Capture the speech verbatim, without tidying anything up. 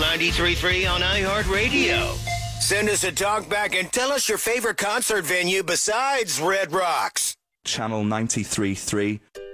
ninety-three point three on iHeartRadio. Send us a talk back and tell us your favorite concert venue besides Red Rocks. Channel ninety-three point three.